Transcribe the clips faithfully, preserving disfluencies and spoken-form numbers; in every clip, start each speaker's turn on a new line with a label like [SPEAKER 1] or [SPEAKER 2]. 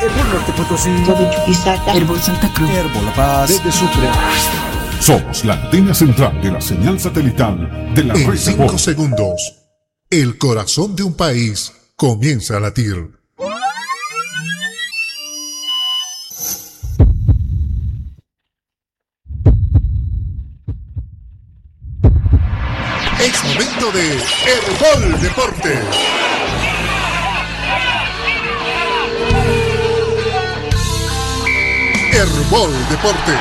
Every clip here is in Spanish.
[SPEAKER 1] Herbol Norte Potosí,
[SPEAKER 2] Herbol Santa Cruz,
[SPEAKER 1] Herbol La Paz, desde Sucre.
[SPEAKER 3] Somos la antena central de la señal satelital de la red.
[SPEAKER 4] En cinco segundos, el corazón de un país comienza a latir. Es momento de Herbol Deportes. Herbol Deportes.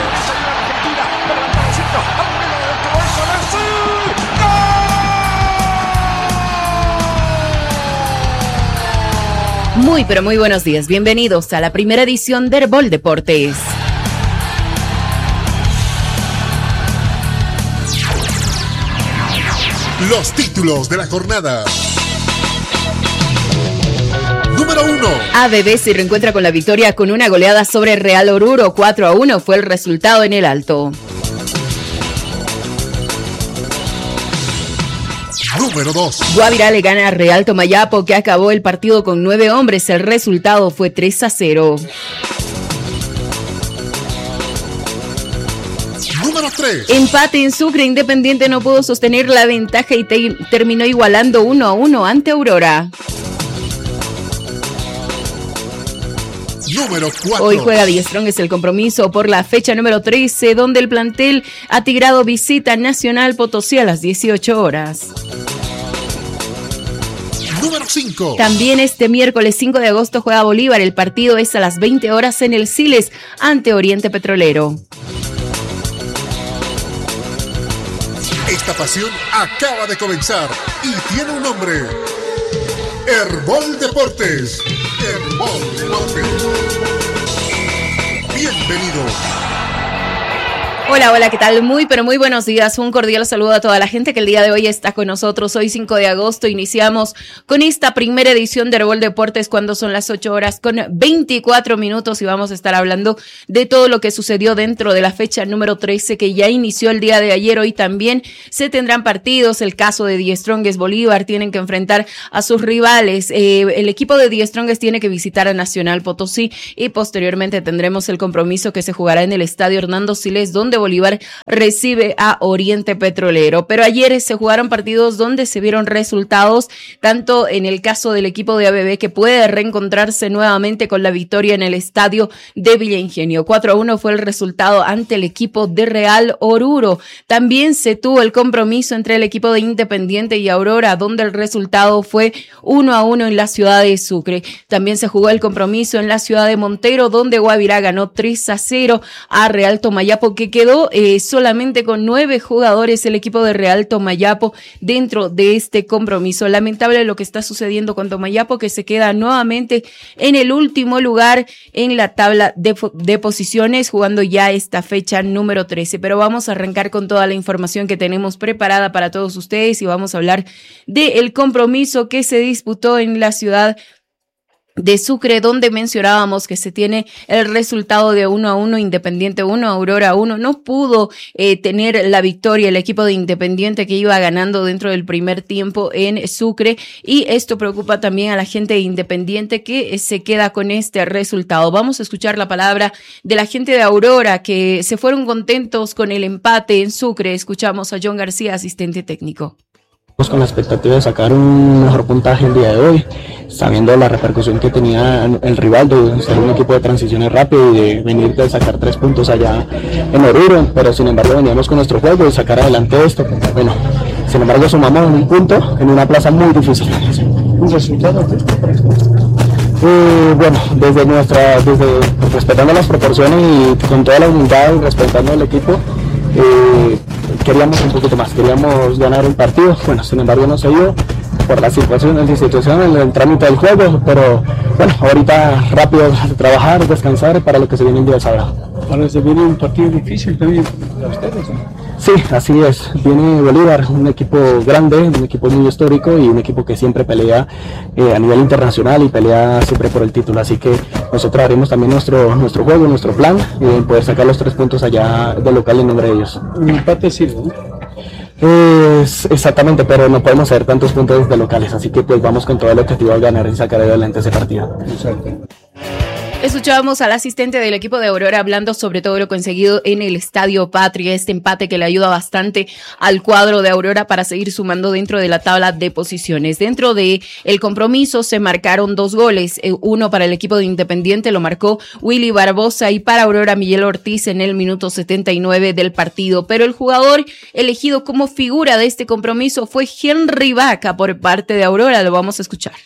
[SPEAKER 5] Muy pero muy buenos días, bienvenidos a la primera edición de Herbol Deportes.
[SPEAKER 4] Los títulos de la jornada. Número uno.
[SPEAKER 5] A B B se reencuentra con la victoria con una goleada sobre Real Oruro. cuatro a uno fue el resultado en el Alto.
[SPEAKER 4] Número dos.
[SPEAKER 5] Guavirá le gana a Real Tomayapo, que acabó el partido con nueve hombres. El resultado fue tres a cero.
[SPEAKER 4] Número tres.
[SPEAKER 5] Empate en Sucre. Independiente no pudo sostener la ventaja y te- terminó igualando uno a uno ante Aurora.
[SPEAKER 4] Número cuatro.
[SPEAKER 5] Hoy juega Die Strong, es el compromiso por la fecha número trece, donde el plantel atigrado visita Nacional Potosí a las dieciocho horas.
[SPEAKER 4] Número cinco.
[SPEAKER 5] También este miércoles cinco de agosto juega Bolívar. El partido es a las veinte horas en el Siles ante Oriente Petrolero.
[SPEAKER 4] Esta pasión acaba de comenzar y tiene un nombre. Herbol Deportes. Herbol Deportes. Bienvenido.
[SPEAKER 5] Hola, hola, ¿qué tal? Muy, pero muy buenos días. Un cordial saludo a toda la gente que el día de hoy está con nosotros. Hoy cinco de agosto iniciamos con esta primera edición de Herbol Deportes cuando son las ocho horas con veinticuatro minutos y vamos a estar hablando de todo lo que sucedió dentro de la fecha número trece que ya inició el día de ayer. Hoy también se tendrán partidos. El caso de Die Strongest Bolívar, tienen que enfrentar a sus rivales. Eh, el equipo de Die Strongest tiene que visitar a Nacional Potosí y posteriormente tendremos el compromiso que se jugará en el Estadio Hernando Siles, donde Bolívar recibe a Oriente Petrolero. Pero ayer se jugaron partidos donde se vieron resultados, tanto en el caso del equipo de A B B, que puede reencontrarse nuevamente con la victoria en el estadio de Villa Ingenio. cuatro a uno fue el resultado ante el equipo de Real Oruro. También se tuvo el compromiso entre el equipo de Independiente y Aurora, donde el resultado fue uno a uno en la ciudad de Sucre. También se jugó el compromiso en la ciudad de Montero, donde Guavirá ganó tres a cero a Real Tomayapo, que quedó eh, solamente con nueve jugadores el equipo de Real Tomayapo dentro de este compromiso. Lamentable lo que está sucediendo con Tomayapo, que se queda nuevamente en el último lugar en la tabla de, de posiciones, jugando ya esta fecha número trece. Pero vamos a arrancar con toda la información que tenemos preparada para todos ustedes y vamos a hablar del compromiso que se disputó en la ciudad de Sucre, donde mencionábamos que se tiene el resultado de uno a uno, Independiente uno, Aurora uno. No pudo eh, tener la victoria el equipo de Independiente, que iba ganando dentro del primer tiempo en Sucre, y esto preocupa también a la gente de Independiente, que eh, se queda con este resultado. Vamos a escuchar la palabra de la gente de Aurora, que se fueron contentos con el empate en Sucre. Escuchamos a John García, asistente técnico.
[SPEAKER 6] Con la expectativa de sacar un mejor puntaje el día de hoy, sabiendo la repercusión que tenía el rival de ser un equipo de transiciones rápido y de venir de sacar tres puntos allá en Oruro, pero sin embargo veníamos con nuestro juego y sacar adelante esto. Bueno, sin embargo sumamos un punto en una plaza muy difícil. ¿Un resultado? Eh, bueno, desde nuestra, desde respetando las proporciones y con toda la humildad y respetando al equipo, eh, queríamos un poquito más, queríamos ganar el partido. Bueno, sin embargo no se dio por las situaciones, la situación en el trámite del juego, pero bueno, ahorita rápido trabajar, descansar para lo que se viene el día de sábado.
[SPEAKER 7] Ahora se viene un partido difícil también para ustedes, ¿no?
[SPEAKER 6] Sí, así es. Viene Bolívar, un equipo grande, un equipo muy histórico y un equipo que siempre pelea eh, a nivel internacional y pelea siempre por el título. Así que nosotros haremos también nuestro nuestro juego, nuestro plan, y eh, poder sacar los tres puntos allá de local en nombre de ellos.
[SPEAKER 7] Un empate sirve, ¿no?
[SPEAKER 6] Eh, exactamente, pero no podemos hacer tantos puntos desde locales, así que pues vamos con todo el objetivo de ganar y sacar adelante ese partido.
[SPEAKER 7] Exacto.
[SPEAKER 5] Escuchábamos al asistente del equipo de Aurora hablando sobre todo lo conseguido en el Estadio Patria, este empate que le ayuda bastante al cuadro de Aurora para seguir sumando dentro de la tabla de posiciones. Dentro de el compromiso se marcaron dos goles, uno para el equipo de Independiente lo marcó Willy Barbosa y para Aurora Miguel Ortiz en el minuto setenta y nueve del partido, pero el jugador elegido como figura de este compromiso fue Henry Vaca por parte de Aurora. Lo vamos a escuchar.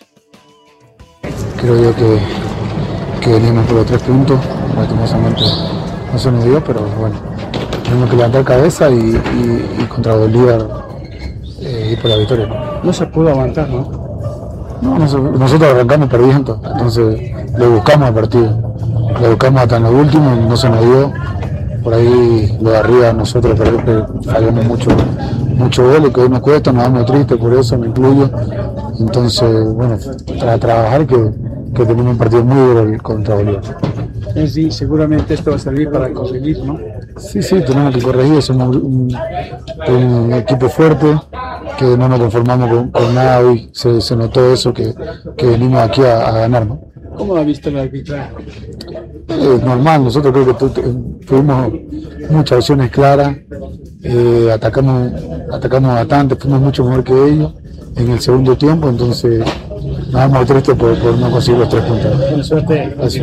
[SPEAKER 8] Creo yo que que venimos por los tres puntos, lastimosamente no se nos dio, pero bueno, tenemos que levantar cabeza y, y, y contra Bolívar eh, ir por la victoria.
[SPEAKER 7] No se pudo aguantar, ¿no?
[SPEAKER 8] No, nosotros arrancamos perdiendo, entonces le buscamos el partido, le buscamos hasta en lo último y no se nos dio. Por ahí lo de arriba nosotros fallamos mucho, mucho goles que hoy nos cuesta, nos damos tristes, por eso me incluyo. Entonces, bueno, para trabajar que que tenemos un partido muy duro contra Bolívar.
[SPEAKER 7] Sí, seguramente esto va a servir para conseguir, ¿no?
[SPEAKER 8] Sí, sí, tenemos que corregir, somos un, un equipo fuerte, que no nos conformamos con, con nada hoy, se, se notó eso, que, que venimos aquí a, a ganar, ¿no?
[SPEAKER 7] ¿Cómo ha visto el arbitraje?
[SPEAKER 8] Es normal, nosotros creo que tu, tuvimos muchas opciones claras, eh, atacamos, atacamos bastante, fuimos mucho mejor que ellos en el segundo tiempo, entonces nos damos tristes por, por no conseguir los tres puntos.
[SPEAKER 7] Con suerte.
[SPEAKER 8] Así.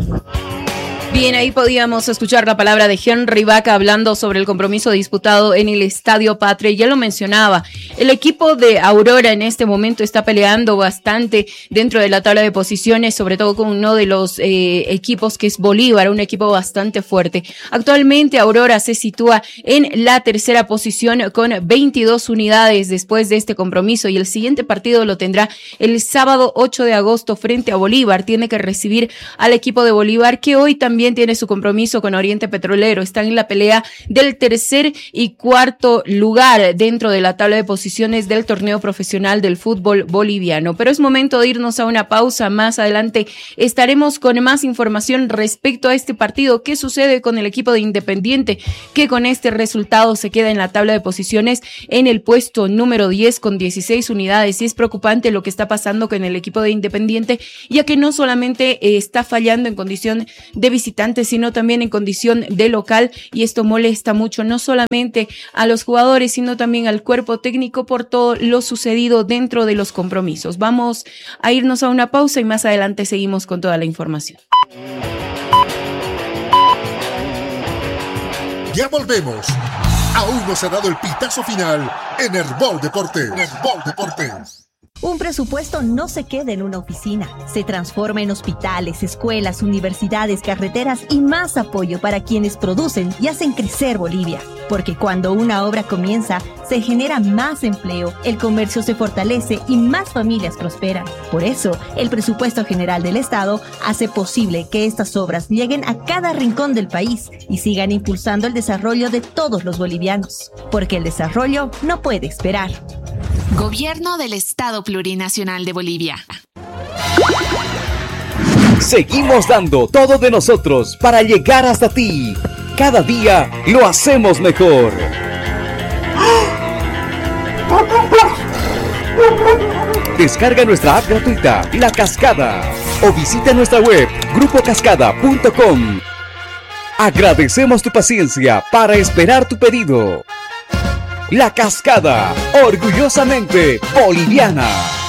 [SPEAKER 5] Bien, ahí podíamos escuchar la palabra de Henry Vaca hablando sobre el compromiso disputado en el Estadio Patria. Ya lo mencionaba, el equipo de Aurora en este momento está peleando bastante dentro de la tabla de posiciones, sobre todo con uno de los eh, equipos que es Bolívar, un equipo bastante fuerte. Actualmente Aurora se sitúa en la tercera posición con veintidós unidades después de este compromiso y el siguiente partido lo tendrá el sábado ocho de agosto frente a Bolívar. Tiene que recibir al equipo de Bolívar que hoy también tiene su compromiso con Oriente Petrolero. Están en la pelea del tercer y cuarto lugar dentro de la tabla de posiciones del torneo profesional del fútbol boliviano. Pero es momento de irnos a una pausa. Más adelante estaremos con más información respecto a este partido. ¿Qué sucede con el equipo de Independiente? Que con este resultado se queda en la tabla de posiciones en el puesto número diez con dieciséis unidades. Y es preocupante lo que está pasando con el equipo de Independiente, ya que no solamente eh, está fallando en condición de visitante, sino también en condición de local, y esto molesta mucho no solamente a los jugadores, sino también al cuerpo técnico por todo lo sucedido dentro de los compromisos. Vamos a irnos a una pausa y más adelante seguimos con toda la información.
[SPEAKER 4] Ya volvemos. Aún no se ha dado el pitazo final en Herbol Deportes. Herbol Deportes.
[SPEAKER 9] Un presupuesto no se queda en una oficina, se transforma en hospitales, escuelas, universidades, carreteras y más apoyo para quienes producen y hacen crecer Bolivia. Porque cuando una obra comienza, se genera más empleo, el comercio se fortalece y más familias prosperan. Por eso, el presupuesto general del Estado hace posible que estas obras lleguen a cada rincón del país y sigan impulsando el desarrollo de todos los bolivianos. Porque el desarrollo no puede esperar.
[SPEAKER 10] Gobierno del Estado Plurinacional de Bolivia.
[SPEAKER 11] Seguimos dando todo de nosotros para llegar hasta ti. Cada día lo hacemos mejor. Descarga nuestra app gratuita, La Cascada, o visita nuestra web, grupo cascada punto com. Agradecemos tu paciencia para esperar tu pedido. La Cascada, orgullosamente boliviana.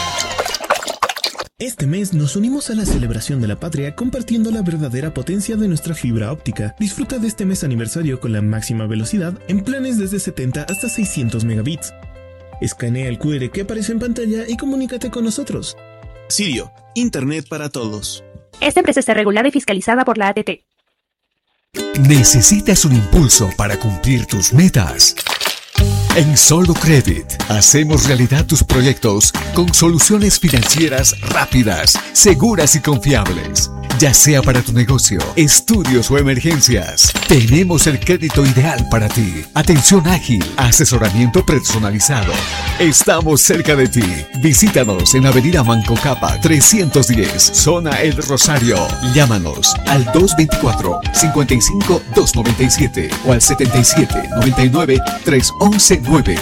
[SPEAKER 12] Este mes nos unimos a la celebración de la patria compartiendo la verdadera potencia de nuestra fibra óptica. Disfruta de este mes aniversario con la máxima velocidad en planes desde setenta hasta seiscientos megabits. Escanea el cu erre que aparece en pantalla y comunícate con nosotros. Sirio, Internet para todos.
[SPEAKER 13] Esta empresa está regulada y fiscalizada por la A T T.
[SPEAKER 14] ¿Necesitas un impulso para cumplir tus metas? En Solucredit hacemos realidad tus proyectos con soluciones financieras rápidas, seguras y confiables. Ya sea para tu negocio, estudios o emergencias, tenemos el crédito ideal para ti. Atención ágil, asesoramiento personalizado. Estamos cerca de ti. Visítanos en Avenida Manco Capa trescientos diez, Zona El Rosario. Llámanos al dos veinticuatro, cincuenta y cinco, doscientos noventa y siete o al setenta y siete, noventa y nueve, trescientos once nueve.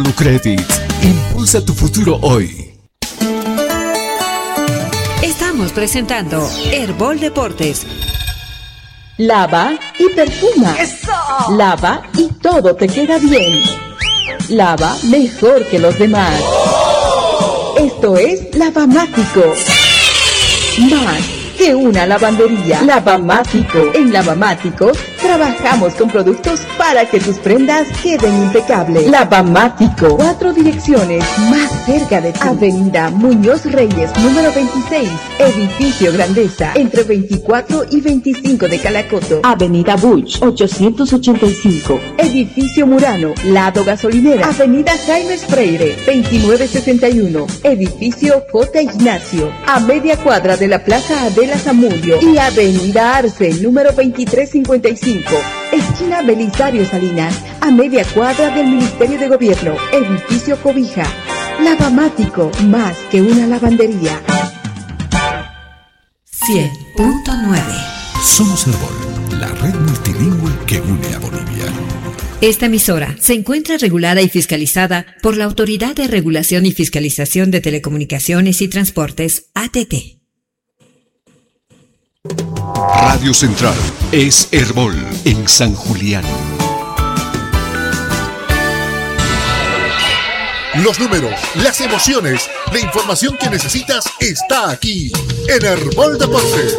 [SPEAKER 14] Solucredit. Impulsa tu futuro hoy.
[SPEAKER 10] Estamos
[SPEAKER 15] Estamos presentando Herbol Deportes.
[SPEAKER 16] Lava y perfuma. ¡Eso! Lava y todo te queda bien. Lava mejor que los demás. ¡Oh! Esto es Lavamático. Más que una lavandería. Lavamático. En Lavamático trabajamos con productos para que tus prendas queden impecables. Lavamático. Cuatro direcciones más cerca de ti. Avenida Muñoz Reyes, número veintiséis. Edificio Grandeza, entre veinticuatro y veinticinco de Calacoto. Avenida Buch, ochocientos ochenta y cinco. Edificio Murano, lado gasolinera. Avenida Jaime Freire, veintinueve sesenta y uno. Edificio J. Ignacio, a media cuadra de la Plaza Adela Zamudio. Y Avenida Arce, número veintitrés cincuenta y cinco. Esquina Belisario Salinas, a media cuadra del Ministerio de Gobierno. Edificio Cobija. Lavamático, más que una lavandería.
[SPEAKER 15] cien punto nueve.
[SPEAKER 14] Somos Herbol, la red multilingüe que une a Bolivia.
[SPEAKER 15] Esta emisora se encuentra regulada y fiscalizada por la Autoridad de Regulación y Fiscalización de Telecomunicaciones y Transportes, A T T.
[SPEAKER 14] Radio Central es Herbol en San Julián.
[SPEAKER 4] Los números, las emociones, la información que necesitas está aquí en Herbol Deportes.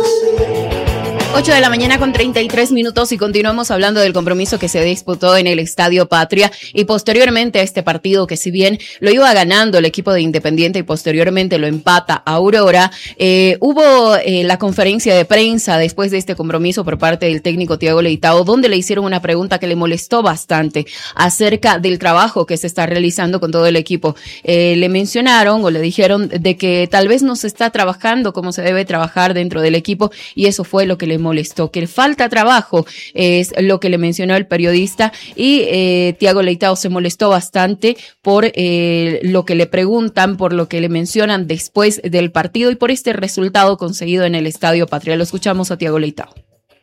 [SPEAKER 5] ocho de la mañana con treinta y tres minutos y continuamos hablando del compromiso que se disputó en el Estadio Patria y posteriormente a este partido que si bien lo iba ganando el equipo de Independiente y posteriormente lo empata Aurora, eh, hubo eh, la conferencia de prensa después de este compromiso por parte del técnico Thiago Leitao, donde le hicieron una pregunta que le molestó bastante acerca del trabajo que se está realizando con todo el equipo. Eh, le mencionaron o le dijeron de que tal vez no se está trabajando como se debe trabajar dentro del equipo y eso fue lo que le molestó, que falta trabajo, es lo que le mencionó el periodista y eh, Thiago Leitao se molestó bastante por eh, lo que le preguntan, por lo que le mencionan después del partido y por este resultado conseguido en el Estadio Patria. Lo escuchamos a Thiago Leitao.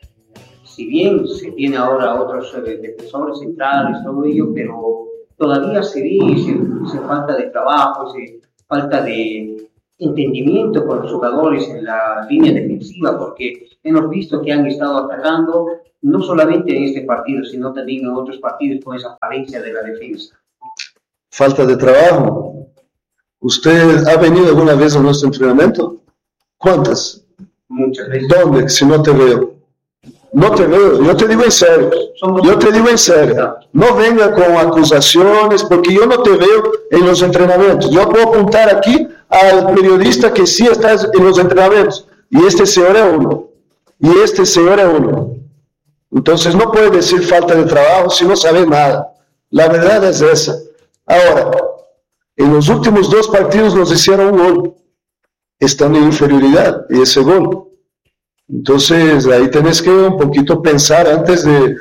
[SPEAKER 17] Si bien se tiene ahora otros eh, defensores centrales, todo ello, pero todavía se ve esa falta de trabajo, esa falta de entendimiento con los jugadores en la línea defensiva, porque hemos visto que han estado atacando no solamente en este partido, sino también en otros partidos con esa falencia de la defensa.
[SPEAKER 18] Falta de trabajo. ¿Usted ha venido alguna vez a nuestro entrenamiento? ¿Cuántas?
[SPEAKER 17] Muchas veces.
[SPEAKER 18] ¿Dónde? Si no te veo. No te veo, yo te digo en serio. Yo te digo en serio. No venga con acusaciones, porque yo no te veo en los entrenamientos. Yo puedo apuntar aquí al periodista que sí está en los entrenamientos. Y este señor es uno. Y este señor es uno. Entonces no puede decir falta de trabajo si no sabe nada. La verdad es esa. Ahora, en los últimos dos partidos nos hicieron un gol. Están en inferioridad. Y ese gol. Entonces ahí tenés que un poquito pensar antes de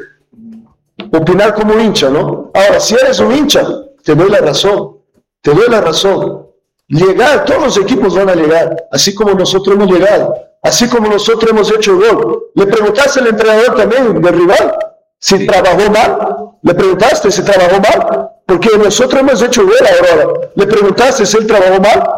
[SPEAKER 18] opinar como hincha, ¿no? Ahora, si eres un hincha, te doy la razón. Te doy la razón. Llegar, todos los equipos van a llegar, así como nosotros hemos llegado, así como nosotros hemos hecho el gol. ¿Le preguntaste al entrenador también del rival si trabajó mal? ¿Le preguntaste si trabajó mal? Porque nosotros hemos hecho el gol ahora. ¿Le preguntaste si él trabajó mal?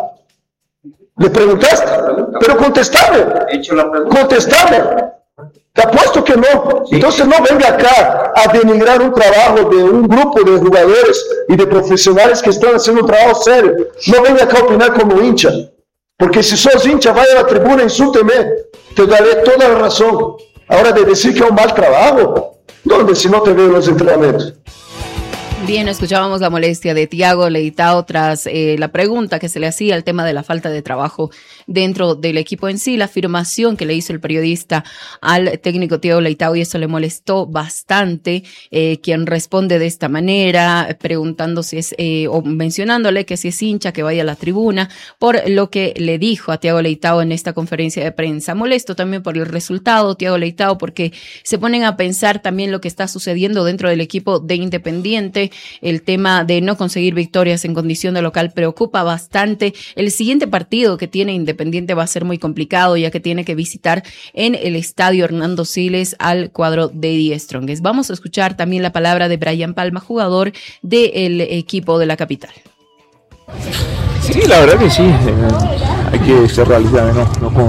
[SPEAKER 18] ¿Le preguntaste? Pero contestame. Contestame. Te apuesto que no. Entonces no venga acá a denigrar un trabajo de un grupo de jugadores y de profesionales que están haciendo un trabajo serio. No venga acá a opinar como hincha. Porque si sos hincha, vaya a la tribuna, insúlteme. Te daré toda la razón. Ahora de decir que es un mal trabajo. ¿Dónde si no te veo en los entrenamientos?
[SPEAKER 5] Bien, escuchábamos la molestia de Thiago Leitao tras eh, la pregunta que se le hacía al tema de la falta de trabajo dentro del equipo en sí, la afirmación que le hizo el periodista al técnico Thiago Leitao y eso le molestó bastante, eh, quien responde de esta manera, preguntando si es, eh, o mencionándole que si es hincha que vaya a la tribuna, por lo que le dijo a Thiago Leitao en esta conferencia de prensa. Molesto también por el resultado, Thiago Leitao, porque se ponen a pensar también lo que está sucediendo dentro del equipo de Independiente. El tema de no conseguir victorias en condición de local preocupa bastante. El siguiente partido que tiene Independiente va a ser muy complicado, ya que tiene que visitar en el estadio Hernando Siles al cuadro de Die Strongest. Vamos a escuchar también la palabra de Brian Palma, jugador del equipo de la capital.
[SPEAKER 19] Sí, la verdad que sí. Eh, hay que ser realista, ¿no? No,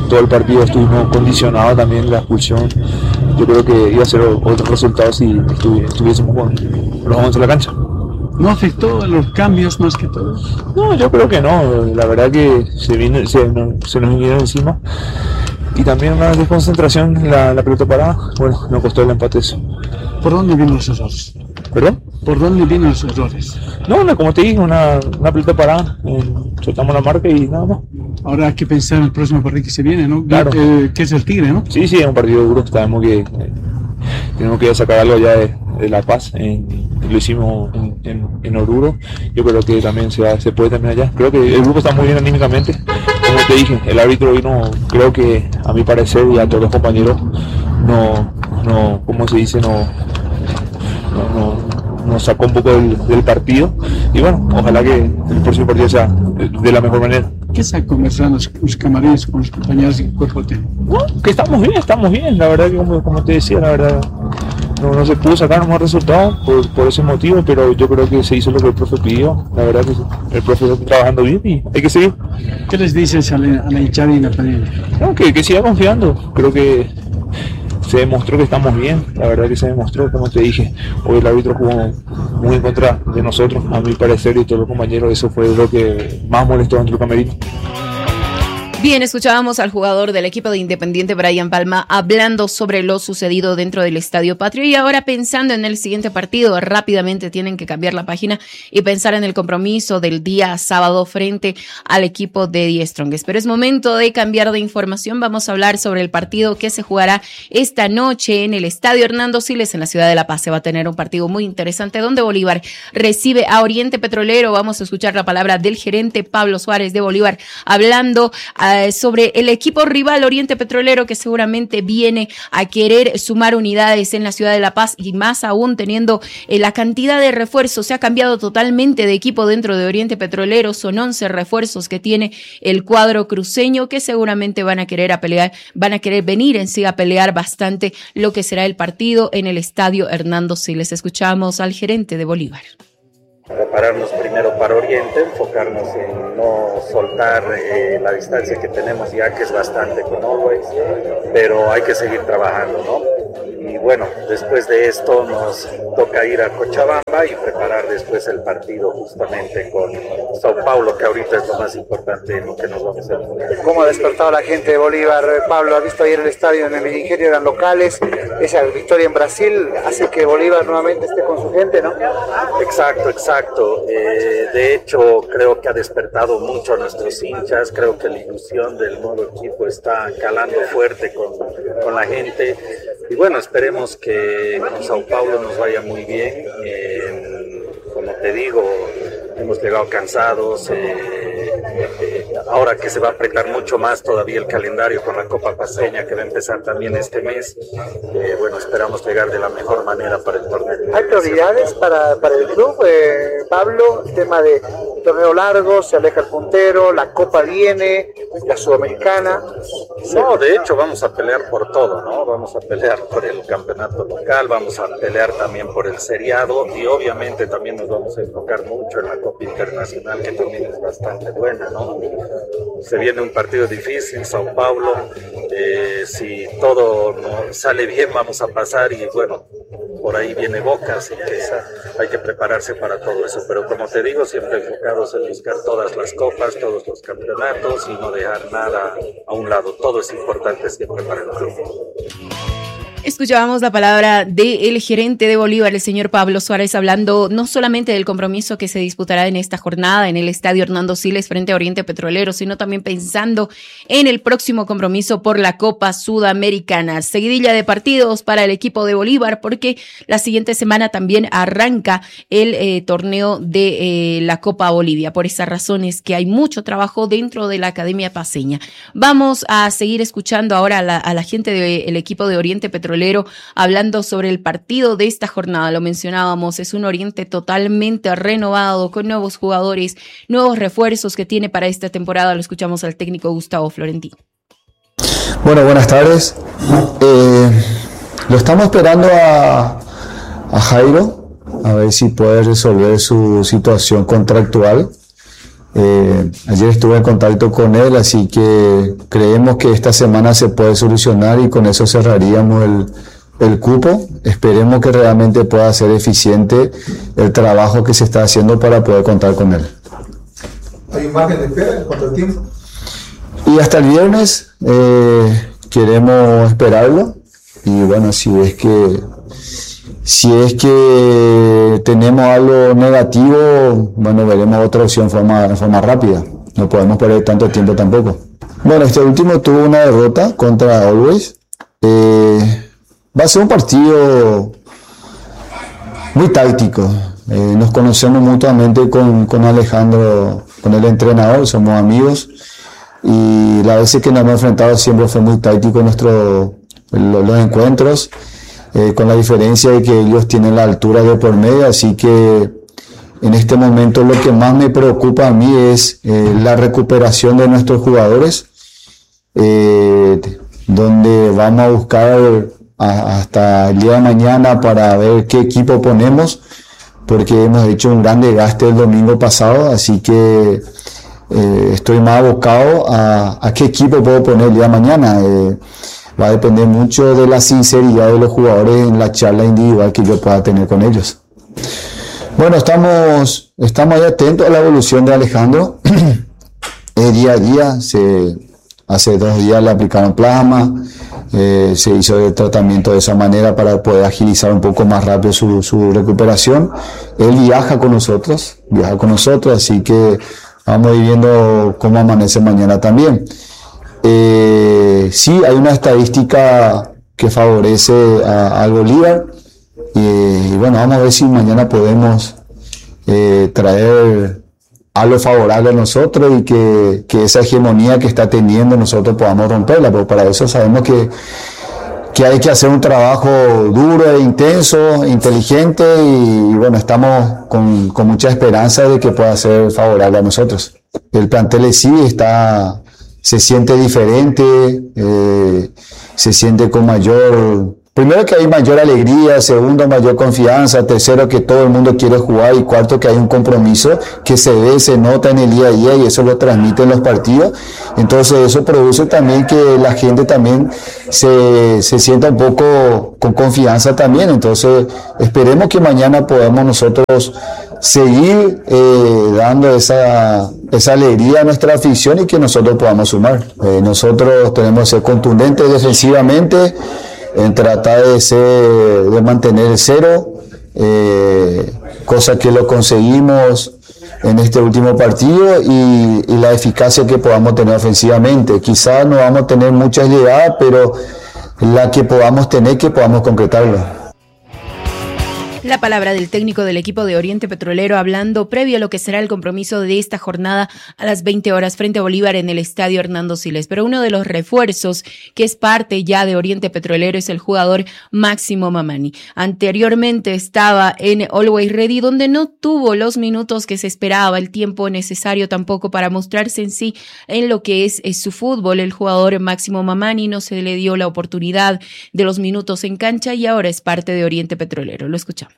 [SPEAKER 6] todo el partido estuvimos condicionados también la expulsión. Yo creo que iba a ser otro resultado si estuvi- estuviésemos con los once en la cancha.
[SPEAKER 7] ¿No afectó los cambios más que todo?
[SPEAKER 6] No, yo creo que no, la verdad que se, vino, se, no, se nos vinieron encima y también una desconcentración, la, la pelota parada, bueno, nos costó el empate eso.
[SPEAKER 7] ¿Por dónde vienen los errores?
[SPEAKER 6] ¿Perdón?
[SPEAKER 7] ¿Por dónde vienen los errores?
[SPEAKER 6] No, no, como te dije, una, una pelota parada, eh, soltamos la marca y nada más.
[SPEAKER 7] Ahora hay que pensar en el próximo partido que se viene, ¿no?
[SPEAKER 6] Claro.
[SPEAKER 7] Eh, que es el Tigre, ¿no?
[SPEAKER 6] Sí, sí, es un partido duro, sabemos que eh, tenemos que sacar algo ya de, de La Paz, en, lo hicimos en, en, en Oruro, yo creo que también se, va, se puede terminar allá. Creo que el grupo está muy bien anímicamente, como te dije, el árbitro vino, creo que a mi parecer y a todos los compañeros, no, no, ¿cómo se dice? No, no, no nos sacó un poco del, del partido y bueno, ojalá que el próximo partido sea de, de la mejor manera.
[SPEAKER 7] ¿Qué están conversando los, los camarines con los compañeros y cuerpo técnico?
[SPEAKER 6] No, que estamos bien, estamos bien, la verdad que como, como te decía, la verdad no, no se pudo sacar más resultados por, por ese motivo, pero yo creo que se hizo lo que el profe pidió, la verdad que el profe está trabajando bien y hay que seguir.
[SPEAKER 7] ¿Qué les dices a la, a la hinchada independiente?
[SPEAKER 6] No, que, que siga confiando, creo que se demostró que estamos bien, la verdad que se demostró, como te dije, hoy el árbitro jugó muy en contra de nosotros, a mi parecer y todos los compañeros, eso fue lo que más molestó dentro del camerino.
[SPEAKER 5] Bien, escuchábamos al jugador del equipo de Independiente, Brian Palma, hablando sobre lo sucedido dentro del Estadio Patrio y ahora pensando en el siguiente partido, rápidamente tienen que cambiar la página y pensar en el compromiso del día sábado frente al equipo de The Strongest. Pero es momento de cambiar de información, vamos a hablar sobre el partido que se jugará esta noche en el Estadio Hernando Siles en la ciudad de La Paz. Se va a tener un partido muy interesante donde Bolívar recibe a Oriente Petrolero. Vamos a escuchar la palabra del gerente Pablo Suárez de Bolívar hablando a sobre el equipo rival Oriente Petrolero que seguramente viene a querer sumar unidades en la ciudad de La Paz y más aún teniendo eh, la cantidad de refuerzos. Se ha cambiado totalmente de equipo dentro de Oriente Petrolero, son once refuerzos que tiene el cuadro cruceño que seguramente van a querer a pelear, van a querer venir en sí a pelear bastante lo que será el partido en el Estadio Hernando Siles. Escuchamos al gerente de Bolívar.
[SPEAKER 19] Prepararnos primero para Oriente, enfocarnos en no soltar eh, la distancia que tenemos ya, que es bastante con Always, pero hay que seguir trabajando, ¿no? Y bueno, después de esto nos toca ir a Cochabamba y preparar después el partido justamente con Sao Paulo, que ahorita es lo más importante en lo que nos vamos a enfocar.
[SPEAKER 20] ¿Cómo ha despertado la gente de Bolívar? Pablo, ha visto ayer el estadio en el Ingenio, eran locales, esa victoria en Brasil hace que Bolívar nuevamente esté con su gente, ¿no?
[SPEAKER 19] Exacto, exacto. Exacto, eh, de hecho creo que ha despertado mucho a nuestros hinchas, creo que la ilusión del nuevo equipo está calando fuerte con, con la gente y bueno, esperemos que con Sao Paulo nos vaya muy bien, eh, como te digo, hemos llegado cansados, eh, eh, ahora que se va a apretar mucho más todavía el calendario con la Copa Paceña que va a empezar también este mes, eh, bueno, esperamos llegar de la mejor manera para el torneo.
[SPEAKER 20] ¿Hay prioridades para, para el club, eh, Pablo? El tema de torneo largo, se aleja el puntero, la Copa viene, la Sudamericana.
[SPEAKER 19] No, de hecho vamos a pelear por todo, ¿no? Vamos a pelear por el campeonato local, vamos a pelear también por el seriado y obviamente también nos vamos a enfocar mucho en la Copa Internacional, que también es bastante buena, ¿no? Se viene un partido difícil, Sao Paulo, eh, si todo no sale bien vamos a pasar y bueno, por ahí viene Boca, así que esa, hay que prepararse para todo eso, pero como te digo, siempre enfocados en buscar todas las copas, todos los campeonatos y no dejar nada a un lado, todo es importante siempre para el club.
[SPEAKER 5] Escuchábamos la palabra del gerente de Bolívar, el señor Pablo Suárez, hablando no solamente del compromiso que se disputará en esta jornada en el Estadio Hernando Siles frente a Oriente Petrolero, sino también pensando en el próximo compromiso por la Copa Sudamericana. Seguidilla de partidos para el equipo de Bolívar porque la siguiente semana también arranca el eh, torneo de eh, la Copa Bolivia. Por esas razones que hay mucho trabajo dentro de la Academia Paceña. Vamos a seguir escuchando ahora a la, a la gente del equipo de Oriente Petrolero hablando sobre el partido de esta jornada. Lo mencionábamos, es un Oriente totalmente renovado, con nuevos jugadores, nuevos refuerzos que tiene para esta temporada. Lo escuchamos al técnico Gustavo Florentino.
[SPEAKER 21] Bueno, buenas tardes. Eh, lo estamos esperando a, a Jairo, a ver si puede resolver su situación contractual. Eh, ayer estuve en contacto con él, así que creemos que esta semana se puede solucionar y con eso cerraríamos el, el cupo. Esperemos que realmente pueda ser eficiente el trabajo que se está haciendo para poder contar con él.
[SPEAKER 2] ¿Hay un margen de espera en cuanto al tiempo?
[SPEAKER 21] Y hasta el viernes eh, queremos esperarlo y bueno, si es que si es que tenemos algo negativo, bueno, veremos otra opción de forma, de forma rápida. No podemos perder tanto tiempo tampoco. Bueno, este último tuvo una derrota contra Always. Eh, va a ser un partido muy táctico. Eh, nos conocemos mutuamente con, con Alejandro, con el entrenador, somos amigos. Y las veces que nos hemos enfrentado siempre fue muy táctico nuestro, los, los encuentros, eh, con la diferencia de que ellos tienen la altura de por medio, así que en este momento lo que más me preocupa a mí es eh, la recuperación de nuestros jugadores, eh, donde vamos a buscar a, hasta el día de mañana para ver qué equipo ponemos, porque hemos hecho un gran desgaste el domingo pasado, así que Eh, estoy más abocado a, a qué equipo puedo poner el día de mañana. Eh, va a depender mucho de la sinceridad de los jugadores en la charla individual que yo pueda tener con ellos. Bueno, estamos, estamos ahí atentos a la evolución de Alejandro. eh, día a día, se, hace dos días le aplicaron plasma, eh, se hizo el tratamiento de esa manera para poder agilizar un poco más rápido su, su recuperación. Él viaja con nosotros, viaja con nosotros, así que vamos viendo cómo amanece mañana también. Eh, sí, hay una estadística que favorece a, al Bolívar. Y, y bueno, vamos a ver si mañana podemos eh, traer algo favorable a nosotros y que, que esa hegemonía que está teniendo nosotros podamos romperla. Pero para eso sabemos que, que hay que hacer un trabajo duro e intenso, inteligente y, y bueno, estamos con, con mucha esperanza de que pueda ser favorable a nosotros. El plantel sí está, se siente diferente, eh, se siente con mayor, primero que hay mayor alegría, segundo mayor confianza, tercero que todo el mundo quiere jugar y cuarto que hay un compromiso que se ve, se nota en el día a día y eso lo transmite en los partidos. Entonces eso produce también que la gente también se, se sienta un poco con confianza también. Entonces esperemos que mañana podamos nosotros seguir eh, dando esa, esa alegría a nuestra afición y que nosotros podamos sumar. Eh, nosotros tenemos que ser contundentes defensivamente, en tratar de ser, de mantener el cero, eh, cosa que lo conseguimos en este último partido y, y la eficacia que podamos tener ofensivamente. Quizás no vamos a tener muchas llegadas, pero la que podamos tener, que podamos concretarlo.
[SPEAKER 5] La palabra del técnico del equipo de Oriente Petrolero hablando previo a lo que será el compromiso de esta jornada a las veinte horas frente a Bolívar en el estadio Hernando Siles. Pero uno de los refuerzos que es parte ya de Oriente Petrolero es el jugador Máximo Mamani. Anteriormente estaba en Always Ready, donde no tuvo los minutos que se esperaba, el tiempo necesario tampoco para mostrarse en sí en lo que es, es su fútbol. El jugador Máximo Mamani no se le dio la oportunidad de los minutos en cancha y ahora es parte de Oriente Petrolero. Lo escuchamos.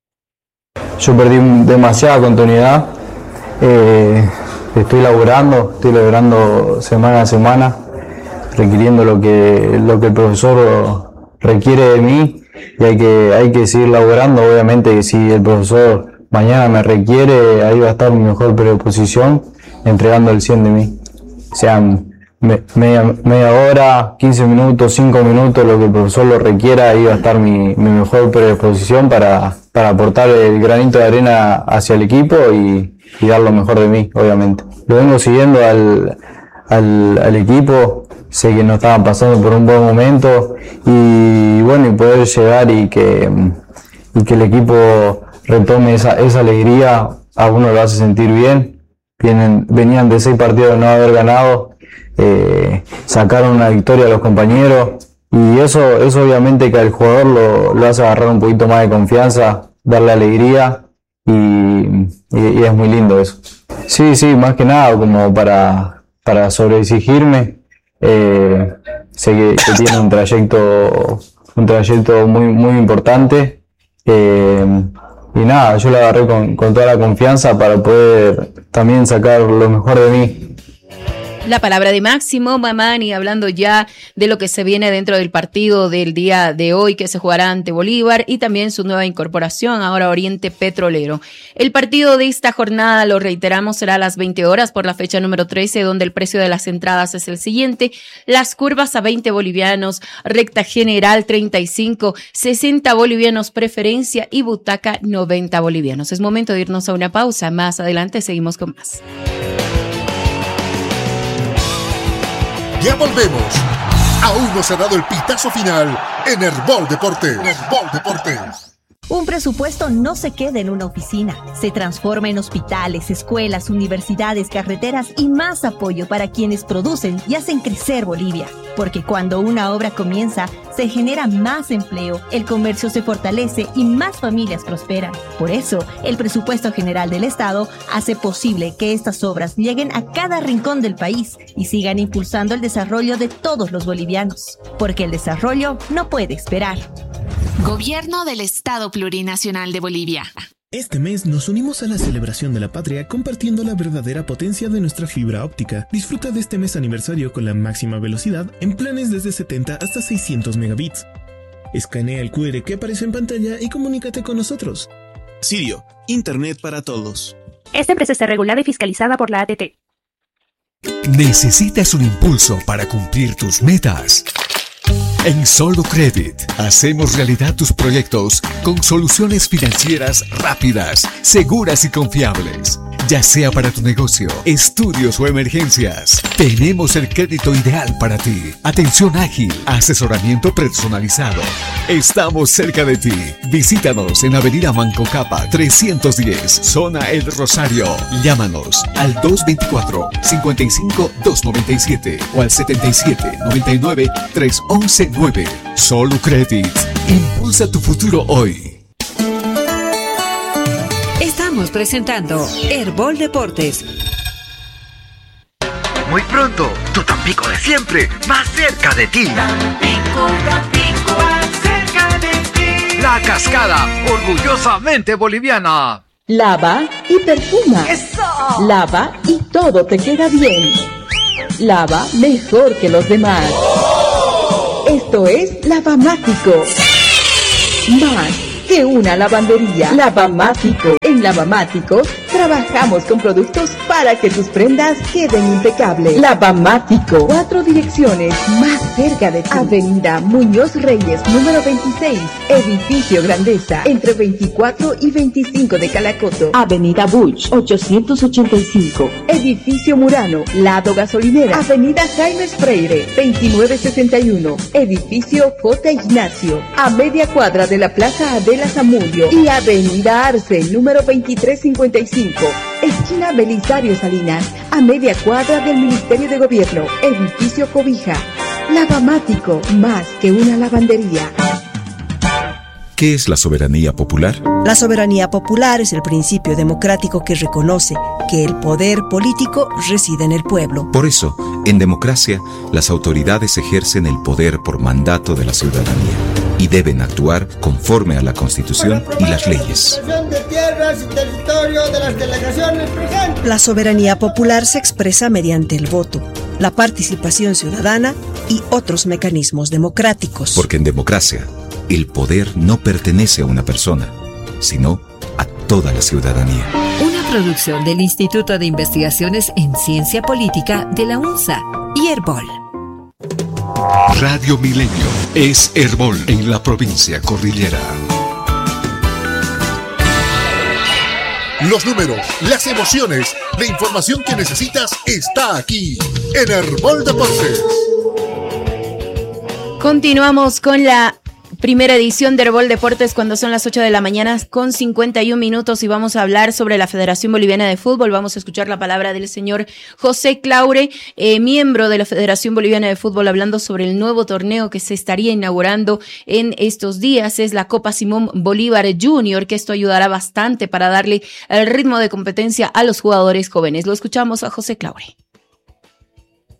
[SPEAKER 22] Yo perdí demasiada continuidad, eh, estoy laburando, estoy laburando semana a semana, requiriendo lo que, lo que el profesor requiere de mí y hay que, hay que seguir laburando. Obviamente que si el profesor mañana me requiere, ahí va a estar mi mejor predisposición, entregando el cien de mí. Sean me, media, media hora, quince minutos, cinco minutos, lo que el profesor lo requiera, ahí va a estar mi, mi mejor predisposición para, para aportar el granito de arena hacia el equipo y, y dar lo mejor de mí, obviamente. Lo vengo siguiendo al, al, al equipo, sé que no estaban pasando por un buen momento y bueno, y poder llegar y que, y que el equipo retome esa, esa alegría, a uno lo hace sentir bien. Vienen, venían de seis partidos de no haber ganado, eh, sacaron una victoria a los compañeros y eso, eso obviamente que al jugador lo, lo hace agarrar un poquito más de confianza, darle alegría y, y, y es muy lindo eso. Sí, sí, más que nada como para, para sobreexigirme, eh, sé que, que tiene un trayecto, un trayecto muy, muy importante, eh, y nada, yo la agarré con, con toda la confianza para poder también sacar lo mejor de mí.
[SPEAKER 5] La palabra de Máximo Mamani, hablando ya de lo que se viene dentro del partido del día de hoy que se jugará ante Bolívar y también su nueva incorporación, ahora Oriente Petrolero. El partido de esta jornada, lo reiteramos, será a las veinte horas por la fecha número trece, donde el precio de las entradas es el siguiente: las curvas a veinte bolivianos, recta general treinta y cinco, sesenta bolivianos preferencia y butaca noventa bolivianos. Es momento de irnos a una pausa. Más adelante seguimos con más.
[SPEAKER 4] Ya volvemos. Aún no se ha dado el pitazo final en Herbol Deportes. Herbol Deportes.
[SPEAKER 9] Un presupuesto no se queda en una oficina, se transforma en hospitales, escuelas, universidades, carreteras y más apoyo para quienes producen y hacen crecer Bolivia. Porque cuando una obra comienza, se genera más empleo, el comercio se fortalece y más familias prosperan. Por eso, el presupuesto general del Estado hace posible que estas obras lleguen a cada rincón del país y sigan impulsando el desarrollo de todos los bolivianos. Porque el desarrollo no puede esperar.
[SPEAKER 10] Gobierno del Estado Plurinacional de Bolivia.
[SPEAKER 12] Este mes nos unimos a la celebración de la patria compartiendo la verdadera potencia de nuestra fibra óptica. Disfruta de este mes aniversario con la máxima velocidad en planes desde setenta hasta seiscientos megabits. Escanea el cu erre que aparece en pantalla y comunícate con nosotros. Sirio, Internet para todos.
[SPEAKER 13] Esta empresa está regulada y fiscalizada por la A T T.
[SPEAKER 14] ¿Necesitas un impulso para cumplir tus metas? En Solo Credit hacemos realidad tus proyectos con soluciones financieras rápidas, seguras y confiables. Ya sea para tu negocio, estudios o emergencias, tenemos el crédito ideal para ti. Atención ágil, asesoramiento personalizado. Estamos cerca de ti. Visítanos en Avenida Manco Capa trescientos diez, Zona El Rosario. Llámanos al dos veinticuatro, cincuenta y cinco, doscientos noventa y siete o al setenta y siete, noventa y nueve, trescientos once nueve. Solo Credit. Impulsa tu futuro hoy.
[SPEAKER 15] Estamos presentando Herbol Deportes.
[SPEAKER 1] Muy pronto, tu Tampico de siempre, más cerca de ti.
[SPEAKER 3] Tampico, Tampico, más cerca de ti.
[SPEAKER 1] La Cascada, orgullosamente boliviana.
[SPEAKER 16] Lava y perfuma.
[SPEAKER 3] ¡Eso!
[SPEAKER 16] Lava y todo te queda bien. Lava mejor que los demás. ¡Oh! Esto es Lavamático. Más que una lavandería. Lavamático. En Lavamático trabajamos con productos para que tus prendas queden impecables. Lavamático. Cuatro direcciones más cerca de ti. Avenida Muñoz Reyes, número veintiséis. Edificio Grandeza, entre veinticuatro y veinticinco de Calacoto. Avenida Buch, ochocientos ochenta y cinco. Edificio Murano, lado gasolinera. Avenida Jaime Freire, veintinueve sesenta y uno. Edificio J. Ignacio, a media cuadra de la Plaza Adela Zamudio. Y Avenida Arce, número veintitrés cincuenta y cinco. Esquina Belisario Salinas, a media cuadra del Ministerio de Gobierno. Edificio Cobija. Lavamático, más que una lavandería.
[SPEAKER 23] ¿Qué es la soberanía popular?
[SPEAKER 24] La soberanía popular es el principio democrático que reconoce que el poder político reside en el pueblo.
[SPEAKER 23] Por eso, en democracia, las autoridades ejercen el poder por mandato de la ciudadanía y deben actuar conforme a la Constitución y las leyes.
[SPEAKER 3] De tierras y territorio de las delegaciones presentes.
[SPEAKER 24] La soberanía popular se expresa mediante el voto, la participación ciudadana y otros mecanismos democráticos.
[SPEAKER 23] Porque en democracia, el poder no pertenece a una persona, sino a toda la ciudadanía.
[SPEAKER 15] Una producción del Instituto de Investigaciones en Ciencia Política de la UNSA y Herbol.
[SPEAKER 14] Radio Milenio es Herbol en la provincia cordillera.
[SPEAKER 4] Los números, las emociones, la información que necesitas está aquí en Herbol Deportes.
[SPEAKER 5] Continuamos con la primera edición de Herbol Deportes cuando son las ocho de la mañana con cincuenta y un minutos y vamos a hablar sobre la Federación Boliviana de Fútbol. Vamos a escuchar la palabra del señor José Claure, eh, miembro de la Federación Boliviana de Fútbol, hablando sobre el nuevo torneo que se estaría inaugurando en estos días. Es la Copa Simón Bolívar Junior, que esto ayudará bastante para darle el ritmo de competencia a los jugadores jóvenes. Lo escuchamos a José Claure.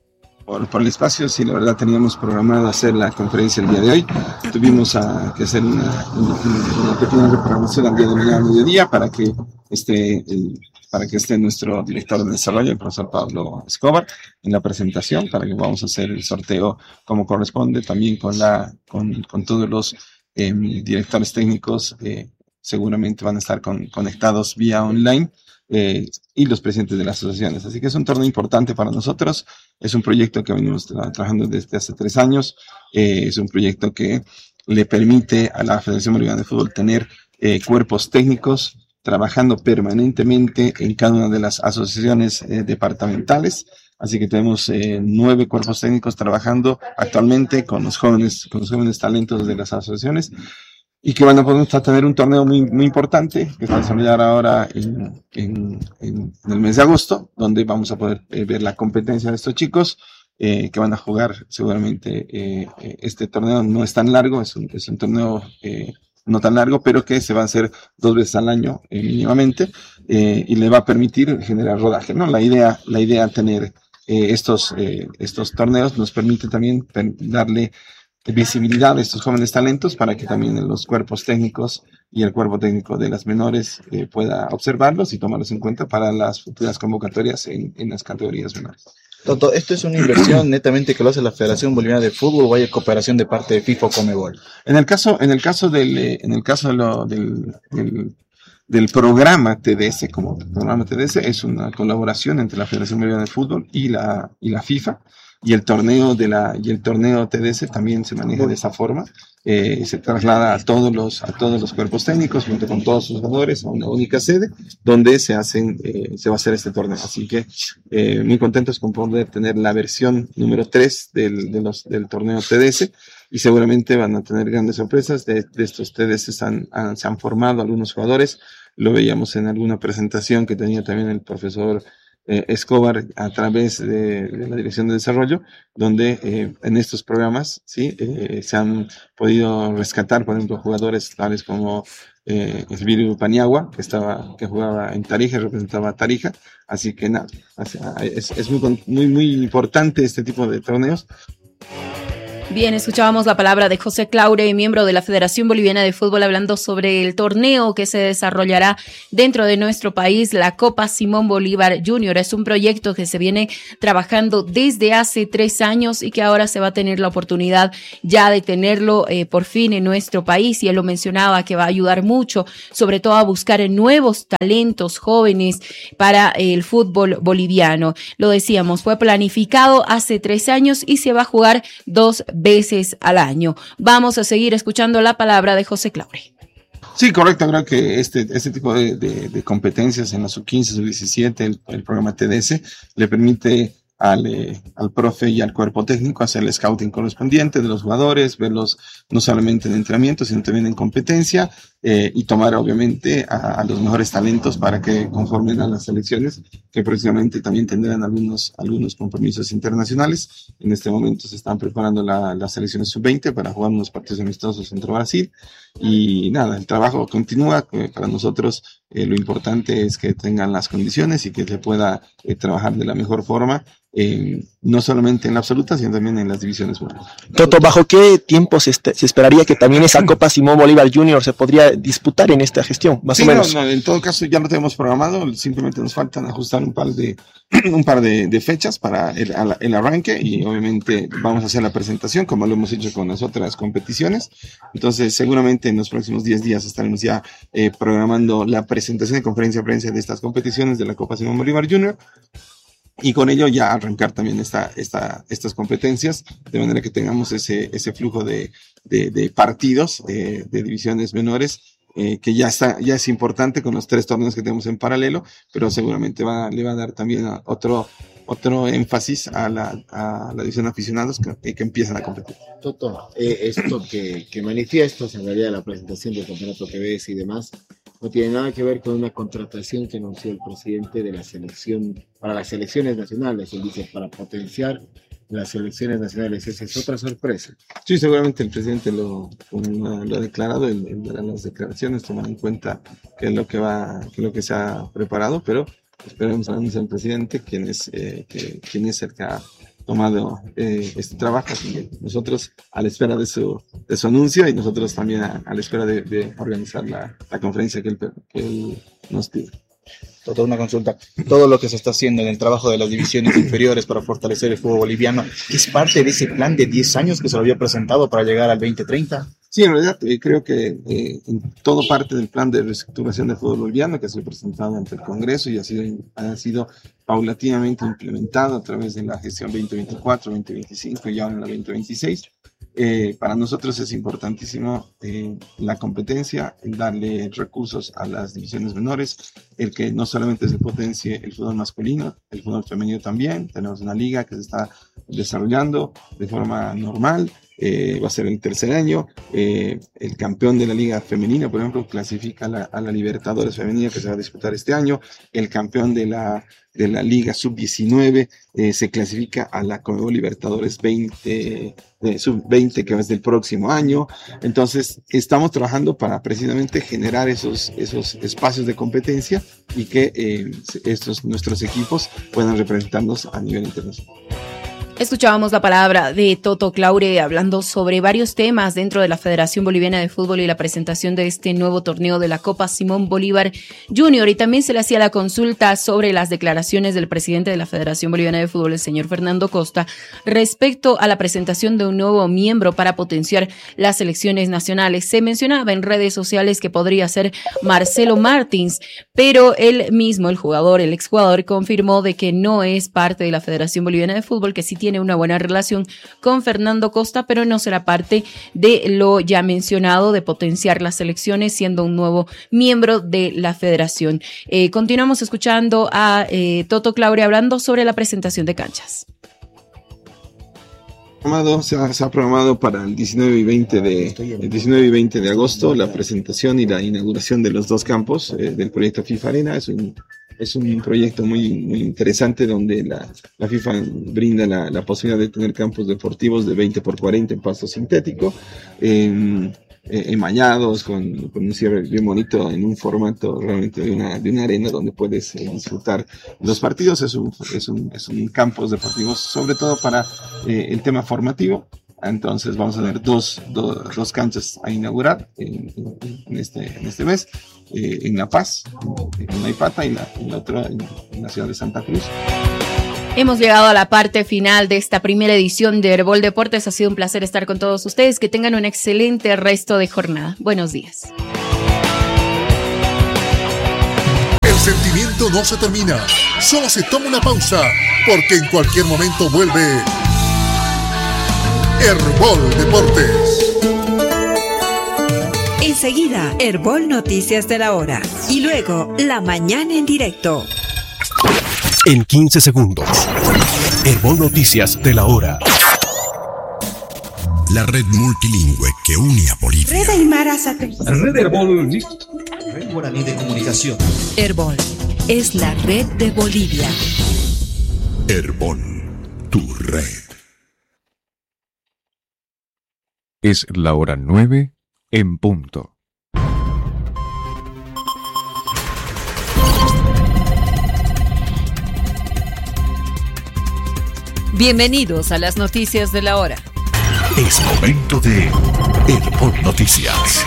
[SPEAKER 8] por, por el espacio. Sí, la verdad teníamos programado hacer la conferencia el día de hoy. Tuvimos a, que hacer una, una, una pequeña reprogramación al día de mañana a mediodía para que esté, el, para que esté nuestro director de desarrollo, el profesor Pablo Escobar, en la presentación, para que vamos a hacer el sorteo como corresponde, también con, la, con, con todos los eh, directores técnicos. Eh, seguramente van a estar con, conectados vía online. Eh, y los presidentes de las asociaciones. Así que es un torneo importante para nosotros, es un proyecto que venimos tra trabajando desde hace tres años, eh, es un proyecto que le permite a la Federación Boliviana de Fútbol tener eh, cuerpos técnicos trabajando permanentemente en cada una de las asociaciones eh, departamentales. Así que tenemos eh, nueve cuerpos técnicos trabajando actualmente con los jóvenes, con los jóvenes talentos de las asociaciones, y que van a poder tener un torneo muy, muy importante que se va a desarrollar ahora en, en, en el mes de agosto, donde vamos a poder eh, ver la competencia de estos chicos eh, que van a jugar seguramente. Eh, este torneo no es tan largo, es un, es un torneo eh, no tan largo, pero que se va a hacer dos veces al año eh, mínimamente, eh, y le va a permitir generar rodaje, ¿no? La idea, la idea de tener eh, estos, eh, estos torneos nos permite también darle visibilidad a estos jóvenes talentos para que también los cuerpos técnicos y el cuerpo técnico de las menores eh, pueda observarlos y tomarlos en cuenta para las futuras convocatorias en, en las categorías menores.
[SPEAKER 11] Toto, ¿esto es una inversión netamente que lo hace la Federación Boliviana de Fútbol o hay cooperación de parte de FIFA o Conmebol?
[SPEAKER 8] En el caso, en el caso del, en el caso de lo, del, del, del programa T D S, como programa T D S, es una colaboración entre la Federación Boliviana de Fútbol y la, y la FIFA. Y el torneo de la y el torneo T D S también se maneja de esa forma, eh, se traslada a todos los a todos los cuerpos técnicos junto con todos sus jugadores a una única sede donde se hacen eh, se va a hacer este torneo. Así que eh, muy contentos con poder tener la versión número tres del de los del torneo T D S, y seguramente van a tener grandes sorpresas. De, de estos T D S han, han, se han formado algunos jugadores, lo veíamos en alguna presentación que tenía también el profesor Eh, Escobar a través de, de la Dirección de Desarrollo, donde eh, en estos programas sí eh, se han podido rescatar, por ejemplo, jugadores tales como eh, Esbiru Paniagua, que estaba, que jugaba en Tarija, representaba a Tarija. Así que nada, es, es muy, muy, muy importante este tipo de torneos.
[SPEAKER 5] Bien, escuchábamos la palabra de José Claure, miembro de la Federación Boliviana de Fútbol, hablando sobre el torneo que se desarrollará dentro de nuestro país, la Copa Simón Bolívar Junior. Es un proyecto que se viene trabajando desde hace tres años y que ahora se va a tener la oportunidad ya de tenerlo eh, por fin en nuestro país. Y él lo mencionaba, que va a ayudar mucho, sobre todo a buscar nuevos talentos jóvenes para el fútbol boliviano. Lo decíamos, fue planificado hace tres años y se va a jugar dos veces al año. Vamos a seguir escuchando la palabra de José Claure.
[SPEAKER 8] Sí, correcto. Creo que este, este tipo de, de, de competencias en la sub quince, sub diecisiete, el, el programa T D S, le permite al, eh, al profe y al cuerpo técnico hacer el scouting correspondiente de los jugadores, verlos no solamente en entrenamiento, sino también en competencia, eh, y tomar obviamente a, a los mejores talentos para que conformen a las selecciones, que próximamente también tendrán algunos, algunos compromisos internacionales. En este momento se están preparando la, las selecciones sub veinte para jugar unos partidos amistosos contra Brasil. Y nada, el trabajo continúa. Para nosotros eh, lo importante es que tengan las condiciones y que se pueda eh, trabajar de la mejor forma, eh, no solamente en la absoluta, sino también en las divisiones menores.
[SPEAKER 17] Toto, ¿bajo qué tiempo se, este, se esperaría que también esa Copa Simón Bolívar Junior se podría disputar en esta gestión, más
[SPEAKER 8] sí,
[SPEAKER 17] o menos?
[SPEAKER 8] No, no, en todo caso ya lo tenemos programado, simplemente nos faltan ajustar un par de un par de, de fechas para el, el arranque, y obviamente vamos a hacer la presentación como lo hemos hecho con las otras competiciones. Entonces seguramente en los próximos diez días estaremos ya eh, programando la presentación de conferencia de prensa de estas competiciones de la Copa Simón Bolívar Junior, y con ello ya arrancar también esta, esta, estas competencias, de manera que tengamos ese, ese flujo de, de, de partidos de, de divisiones menores, eh, que ya está, ya es importante con los tres torneos que tenemos en paralelo, pero seguramente va, le va a dar también a otro, otro énfasis a la, a la división de aficionados que, que empiezan a competir.
[SPEAKER 18] Toto, eh, esto que, que manifiestas en realidad la presentación del campeonato que ves y demás, no tiene nada que ver con una contratación que anunció el presidente de la selección para las selecciones nacionales. Él dice para potenciar las selecciones nacionales. Esa es otra sorpresa.
[SPEAKER 8] Sí, seguramente el presidente lo, lo ha declarado, él, él dará las declaraciones, tomar en cuenta qué es lo que va, qué es lo que se ha preparado, pero esperemos a el presidente, quien es, eh, que, quien es el que ha tomado eh, este trabajo, así que nosotros a la espera de su, de su anuncio y nosotros también a, a la espera de, de organizar la, la conferencia que él, que él nos pide.
[SPEAKER 11] Toda una consulta. Todo lo que se está haciendo en el trabajo de las divisiones inferiores para fortalecer el fútbol boliviano, ¿es parte de ese plan de diez años que se lo había presentado para llegar al veinte treinta?
[SPEAKER 8] Sí, en realidad eh, creo que eh, en todo parte del plan de reestructuración del fútbol boliviano que ha sido presentado ante el Congreso y ha sido, ha sido paulatinamente implementado a través de la gestión veinte veinticuatro, veinte veinticinco y ahora en la veinte veintiséis. Eh, para nosotros es importantísimo eh, la competencia, el darle recursos a las divisiones menores, el que no solamente se potencie el fútbol masculino, el fútbol femenino también. Tenemos una liga que se está desarrollando de forma normal, eh, va a ser el tercer año. Eh, el campeón de la liga femenina, por ejemplo, clasifica a la, a la Libertadores femenina que se va a disputar este año. El campeón de la de la Liga sub diecinueve eh, se clasifica a la Conmebol Libertadores veinte, eh, sub veinte que es del próximo año. Entonces estamos trabajando para precisamente generar esos, esos espacios de competencia y que eh, estos, nuestros equipos puedan representarnos a nivel internacional.
[SPEAKER 5] Escuchábamos la palabra de Toto Claure hablando sobre varios temas dentro de la Federación Boliviana de Fútbol y la presentación de este nuevo torneo de la Copa Simón Bolívar Junior. Y también se le hacía la consulta sobre las declaraciones del presidente de la Federación Boliviana de Fútbol, el señor Fernando Costa, respecto a la presentación de un nuevo miembro para potenciar las selecciones nacionales. Se mencionaba en redes sociales que podría ser Marcelo Martins, pero él mismo, el jugador, el exjugador, confirmó de que no es parte de la Federación Boliviana de Fútbol, que sí tiene tiene una buena relación con Fernando Costa, pero no será parte de lo ya mencionado de potenciar las selecciones siendo un nuevo miembro de la federación. Eh, continuamos escuchando a eh, Toto Claure hablando sobre la presentación de canchas.
[SPEAKER 8] Se ha, se ha programado para el diecinueve y veinte de, el diecinueve y veinte de agosto la presentación y la inauguración de los dos campos eh, del proyecto FIFA Arena. Es un, es un proyecto muy, muy interesante donde la, la FIFA brinda la, la posibilidad de tener campos deportivos de veinte por cuarenta en pasto sintético, eh, eh, emallados, con, con un cierre bien bonito, en un formato realmente de una, de una arena donde puedes eh, disfrutar los partidos. Es un, es un, es un campos deportivos sobre todo para eh, el tema formativo. Entonces vamos a tener dos, dos, dos canchas a inaugurar en, en, este, en este mes, eh, en La Paz, en Naipata, y la, y la otra en, en la ciudad de Santa Cruz.
[SPEAKER 5] Hemos llegado a la parte final de esta primera edición de Herbol Deportes. Ha sido un placer estar con todos ustedes. Que tengan un excelente resto de jornada. Buenos días.
[SPEAKER 4] El sentimiento no se termina, solo se toma una pausa, porque en cualquier momento vuelve Herbol Deportes.
[SPEAKER 15] Enseguida, Herbol Noticias de la Hora. Y luego, La Mañana en Directo.
[SPEAKER 6] En quince segundos, Herbol Noticias de la Hora.
[SPEAKER 7] La red multilingüe que une a Bolivia.
[SPEAKER 19] Red Aymara Satélite.
[SPEAKER 7] Red Herbol.
[SPEAKER 19] Red Guaraní de Comunicación.
[SPEAKER 15] Herbol es la red de Bolivia.
[SPEAKER 7] Herbol, tu red.
[SPEAKER 20] Es la hora nueve en punto.
[SPEAKER 15] Bienvenidos a las noticias de la hora.
[SPEAKER 6] Es momento de Herbol Noticias.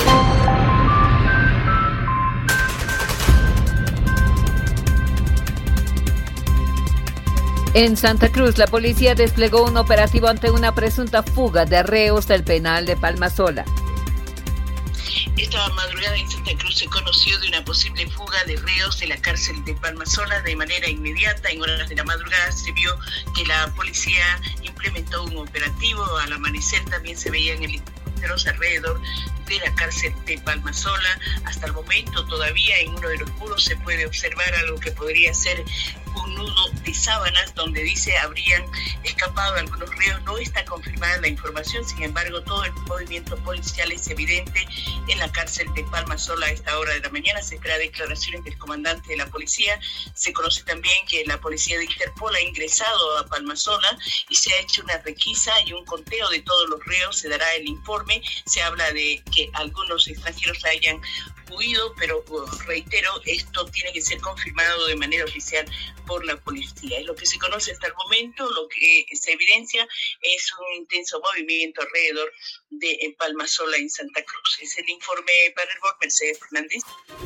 [SPEAKER 25] En Santa Cruz, la policía desplegó un operativo ante una presunta fuga de reos del penal de Palmasola.
[SPEAKER 26] Esta madrugada en Santa Cruz se conoció de una posible fuga de reos de la cárcel de Palmasola de manera inmediata. En horas de la madrugada se vio que la policía implementó un operativo. Al amanecer también se veían helicópteros alrededor de la cárcel de Palmasola. Hasta el momento todavía en uno de los muros se puede observar algo que podría ser un nudo de sábanas donde dice habrían escapado algunos reos. No está confirmada la información, sin embargo todo el movimiento policial es evidente en la cárcel de Palmasola a esta hora de la mañana. Se espera declaraciones del comandante de la policía. Se conoce también que la policía de Interpol ha ingresado a Palmasola y se ha hecho una requisa y un conteo de todos los reos. Se dará el informe. Se habla de que algunos extranjeros hayan huido, pero reitero, esto tiene que ser confirmado de manera oficial por la policía. Es lo que se conoce hasta el momento. Lo que se evidencia es un intenso movimiento alrededor de Palmasola en Santa Cruz. Es el informe para el B O C, Mercedes Fernández.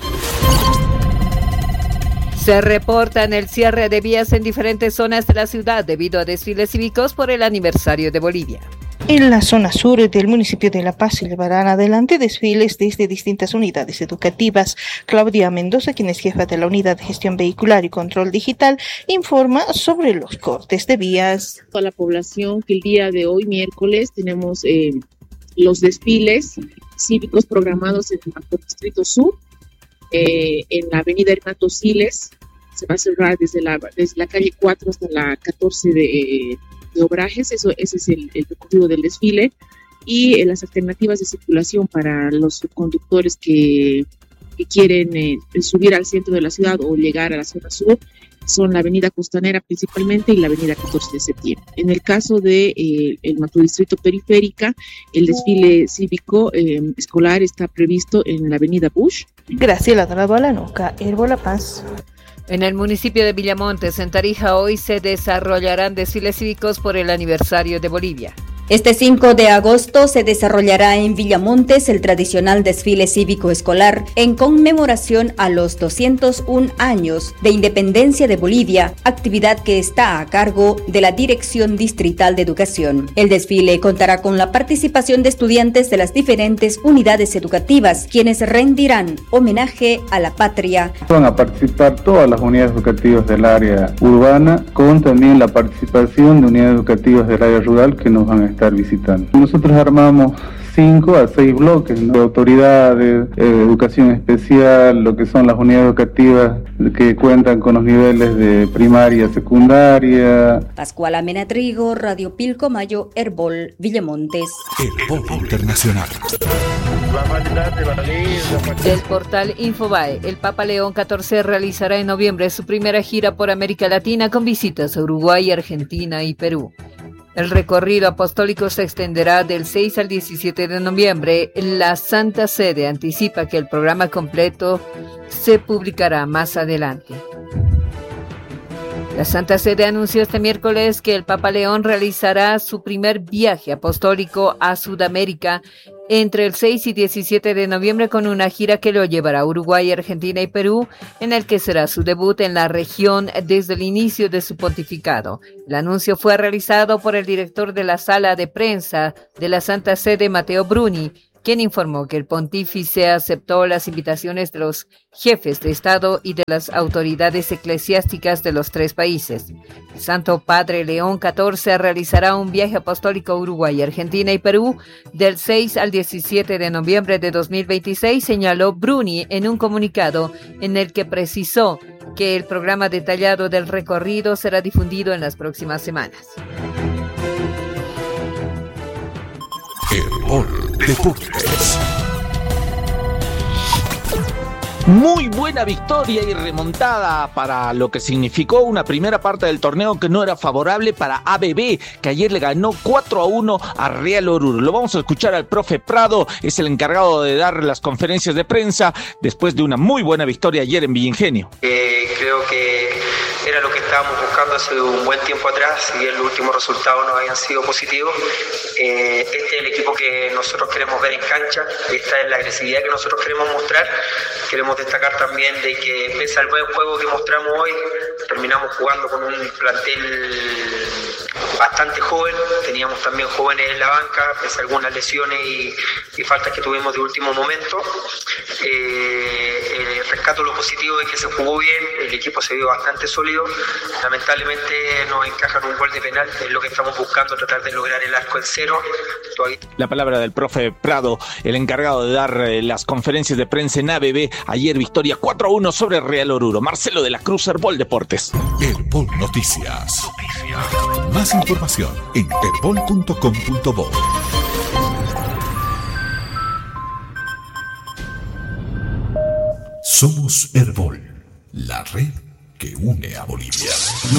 [SPEAKER 25] Se reportan el cierre de vías en diferentes zonas de la ciudad debido a desfiles cívicos por el aniversario de Bolivia.
[SPEAKER 2] En la zona sur del municipio de La Paz se llevarán adelante desfiles desde distintas unidades educativas. Claudia Mendoza, quien es jefa de la Unidad de Gestión Vehicular y Control Digital, informa sobre los cortes de vías.
[SPEAKER 9] A la población que el día de hoy, miércoles, tenemos eh, los desfiles cívicos programados en el Distrito Sur, eh, en la avenida Hermato Siles. Se va a cerrar desde la, desde la calle cuatro hasta la catorce de... Eh, de Obrajes. Eso, ese es el, el recorrido del desfile, y eh, las alternativas de circulación para los conductores que, que quieren eh, subir al centro de la ciudad o llegar a la zona sur son la avenida Costanera principalmente y la avenida catorce de septiembre. En el caso de eh, el macrodistrito periférica, el desfile cívico eh, escolar está previsto en la avenida Bush.
[SPEAKER 2] Graciela Dorado Alanoca, Herbo La Paz.
[SPEAKER 25] En el municipio de Villamontes, en Tarija, hoy se desarrollarán desfiles cívicos por el aniversario de Bolivia.
[SPEAKER 10] Este cinco de agosto se desarrollará en Villamontes el tradicional desfile cívico escolar en conmemoración a los doscientos un años de independencia de Bolivia, actividad que está a cargo de la Dirección Distrital de Educación. El desfile contará con la participación de estudiantes de las diferentes unidades educativas, quienes rendirán homenaje a la patria.
[SPEAKER 12] Van a participar todas las unidades educativas del área urbana, con también la participación de unidades educativas del área rural que nos van a estar visitando. Nosotros armamos cinco a seis bloques, ¿no? De autoridades, eh, educación especial, lo que son las unidades educativas que cuentan con los niveles de primaria, secundaria.
[SPEAKER 10] Pascuala Menatrigo, Radio Pilcomayo, Herbol, Villamontes.
[SPEAKER 14] Herbol Internacional.
[SPEAKER 25] Del portal Infobae, el Papa León catorce realizará en noviembre su primera gira por América Latina con visitas a Uruguay, Argentina y Perú. El recorrido apostólico se extenderá del seis al diecisiete de noviembre. La Santa Sede anticipa que el programa completo se publicará más adelante. La Santa Sede anunció este miércoles que el Papa León realizará su primer viaje apostólico a Sudamérica entre el seis y diecisiete de noviembre con una gira que lo llevará a Uruguay, Argentina y Perú, en el que será su debut en la región desde el inicio de su pontificado. El anuncio fue realizado por el director de la sala de prensa de la Santa Sede, Matteo Bruni, quien informó que el pontífice aceptó las invitaciones de los jefes de Estado y de las autoridades eclesiásticas de los tres países. El Santo Padre León catorce realizará un viaje apostólico a Uruguay, Argentina y Perú del seis al diecisiete de noviembre de dos mil veintiséis, señaló Bruni en un comunicado en el que precisó que el programa detallado del recorrido será difundido en las próximas semanas.
[SPEAKER 14] Herbol Deportes.
[SPEAKER 21] Muy buena victoria y remontada para lo que significó una primera parte del torneo que no era favorable para A B B, que ayer le ganó cuatro a uno a Real Oruro. Lo vamos a escuchar al profe Prado, es el encargado de dar las conferencias de prensa después de una muy buena victoria ayer en Villa Ingenio.
[SPEAKER 22] Eh, creo que era lo que estábamos buscando hace un buen tiempo atrás, si bien los últimos resultados no habían sido positivos. Eh, este es el equipo que nosotros queremos ver en cancha, esta es la agresividad que nosotros queremos mostrar. Queremos destacar también de que pese al buen juego que mostramos hoy, terminamos jugando con un plantel bastante joven, teníamos también jóvenes en la banca, pese a algunas lesiones y, y faltas que tuvimos de último momento. Eh, eh, rescato lo positivo de que se jugó bien, el equipo se vio bastante sólido, lamentablemente nos encajan un gol de penal, es lo que estamos buscando, tratar de lograr el arco en cero. Todavía...
[SPEAKER 21] La palabra del profe Prado, el encargado de dar eh, las conferencias de prensa en A B B, ayer victoria cuatro a uno sobre Real Oruro. Marcelo de la Cruz, Herbol Deportes.
[SPEAKER 14] Herbol Noticias. Más información en herbol punto com punto bo. Somos Herbol, la red que une a Bolivia.